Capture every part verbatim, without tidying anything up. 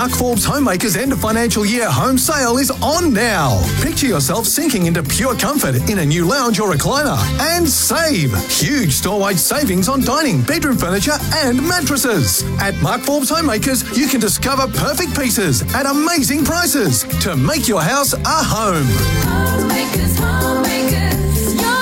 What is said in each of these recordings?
Mark Forbes Homemakers End of Financial Year Home Sale is on now. Picture yourself sinking into pure comfort in a new lounge or recliner and save. Huge store-wide savings on dining, bedroom furniture and mattresses. At Mark Forbes Homemakers, you can discover perfect pieces at amazing prices to make your house a home. Homemakers, homemakers, your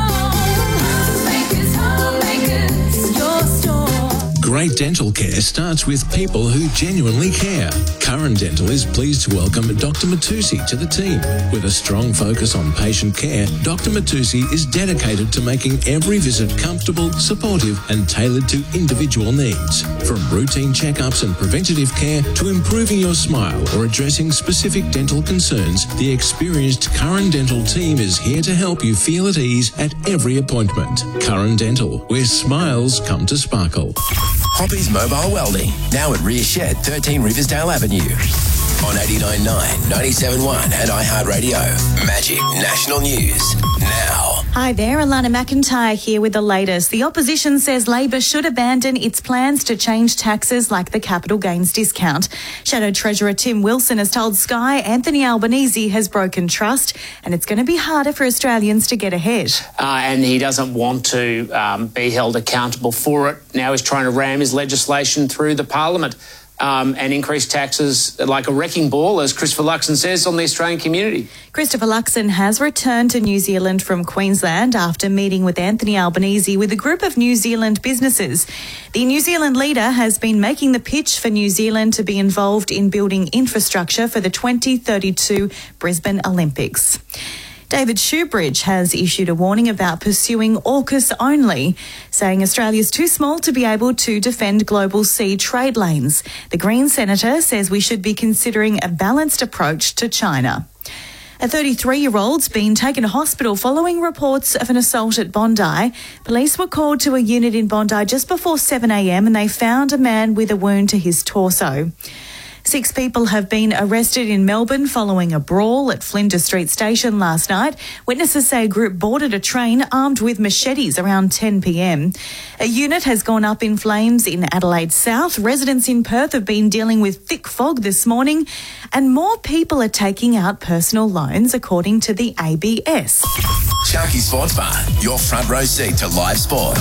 home. Homemakers, homemakers, your store. Great dental care starts with people who genuinely care. Curran Dental is pleased to welcome Doctor Matusi to the team. With a strong focus on patient care, Doctor Matusi is dedicated to making every visit comfortable, supportive and tailored to individual needs. From routine checkups and preventative care to improving your smile or addressing specific dental concerns, the experienced Curran Dental team is here to help you feel at ease at every appointment. Curran Dental, where smiles come to sparkle. Hoppy's Mobile Welding, now at Rear Shed, thirteen Riversdale Avenue. On eighty-nine point nine, ninety-seven point one and iHeartRadio. Magic National News, now. Hi there, Alana McIntyre here with the latest. The opposition says Labor should abandon its plans to change taxes like the capital gains discount. Shadow Treasurer Tim Wilson has told Sky Anthony Albanese has broken trust and it's going to be harder for Australians to get ahead. Uh, and he doesn't want to um, be held accountable for it. Now he's trying to ram his legislation through the Parliament. Um, and increase taxes like a wrecking ball, as Christopher Luxon says, on the Australian community. Christopher Luxon has returned to New Zealand from Queensland after meeting with Anthony Albanese with a group of New Zealand businesses. The New Zealand leader has been making the pitch for New Zealand to be involved in building infrastructure for the twenty thirty-two Brisbane Olympics. David Shoebridge has issued a warning about pursuing AUKUS only, saying Australia's too small to be able to defend global sea trade lanes. The Green senator says we should be considering a balanced approach to China. A thirty-three-year-old's been taken to hospital following reports of an assault at Bondi. Police were called to a unit in Bondi just before seven a.m. and they found a man with a wound to his torso. Six people have been arrested in Melbourne following a brawl at Flinders Street Station last night. Witnesses say a group boarded a train armed with machetes around ten p.m. A unit has gone up in flames in Adelaide South. Residents in Perth have been dealing with thick fog this morning, and more people are taking out personal loans, according to the A B S. Sharky Sports Bar, your front row seat to live sport.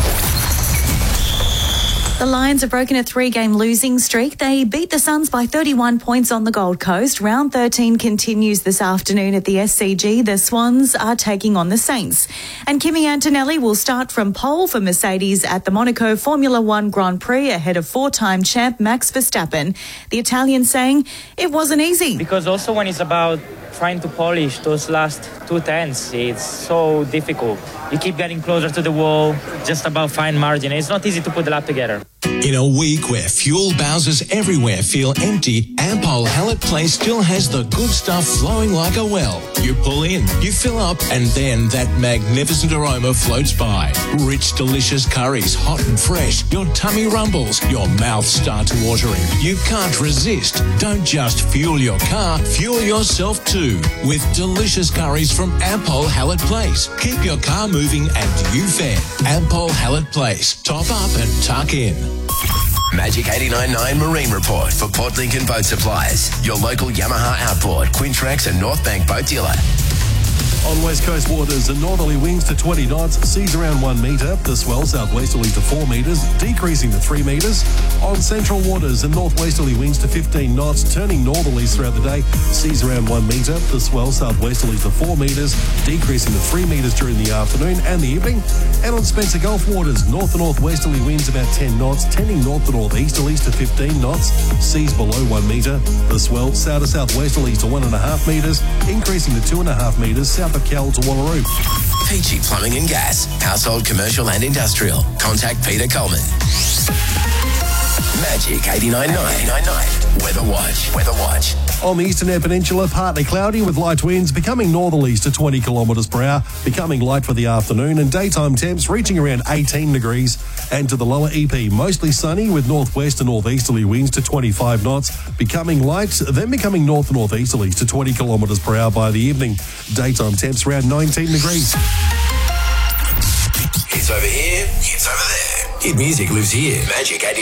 The Lions have broken a three-game losing streak. They beat the Suns by thirty-one points on the Gold Coast. Round thirteen continues this afternoon at the S C G. The Swans are taking on the Saints. And Kimi Antonelli will start from pole for Mercedes at the Monaco Formula One Grand Prix ahead of four-time champ Max Verstappen. The Italian saying it wasn't easy. Because also when it's about trying to polish those last two tenths, it's so difficult. You keep getting closer to the wall, just about fine margin. It's not easy to put the lap together. In a week where fuel bowsers everywhere feel empty, Ampol Hallett Place still has the good stuff flowing like a well. You pull in, you fill up, and then that magnificent aroma floats by. Rich, delicious curries, hot and fresh. Your tummy rumbles, your mouth starts watering. You can't resist. Don't just fuel your car, fuel yourself too. With delicious curries from Ampol Hallett Place. Keep your car moving and you fed. Ampol Hallett Place. Top up and tuck in. Magic eighty-nine point nine Marine Report for Port Lincoln Boat Supplies. Your local Yamaha Outboard, Quintrex and North Bank boat dealer. On West Coast waters, and northerly winds to twenty knots, seas around one metre. The swell southwesterly to four metres, decreasing to three metres. On central waters, and northwesterly winds to fifteen knots, turning northerlies throughout the day. Seas around one metre. The swell southwesterly to four metres, decreasing to three metres during the afternoon and the evening. And on Spencer Gulf waters, north to northwesterly winds about ten knots, tending north to northeasterlies to fifteen knots. Seas below one metre. The swell south to southwesterlies to one and a half metres, increasing to two and a half metres south of Cal to Wallaroo. Peachy Plumbing and Gas, household, commercial and industrial. Contact Peter Coleman. Magic eighty-nine point nine. Weather Watch. Weather Watch. On the Eastern Air Peninsula, partly cloudy with light winds becoming northerlies to twenty kilometres per hour, becoming light for the afternoon, and daytime temps reaching around eighteen degrees. And to the lower E P, mostly sunny with northwest and northeasterly winds to twenty-five knots, becoming light, then becoming north and northeasterlies to twenty kilometres per hour by the evening. Daytime temps around nineteen degrees. Hits over here, hits over there. Hit music lives here. Magic eighty-nine.